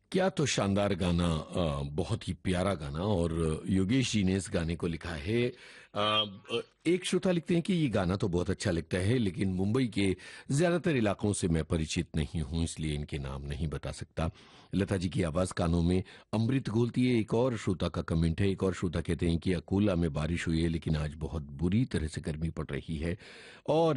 क्या तो शानदार गाना, बहुत ही प्यारा गाना। और योगेश जी ने इस गाने को लिखा है। एक श्रोता लिखते हैं कि ये गाना तो बहुत अच्छा लगता है, लेकिन मुंबई के ज्यादातर इलाकों से मैं परिचित नहीं हूं, इसलिए इनके नाम नहीं बता सकता। लता जी की आवाज कानों में अमृत घोलती है। एक और श्रोता का कमेंट है। एक और श्रोता कहते हैं कि अकोला में बारिश हुई है, लेकिन आज बहुत बुरी तरह से गर्मी पड़ रही है। और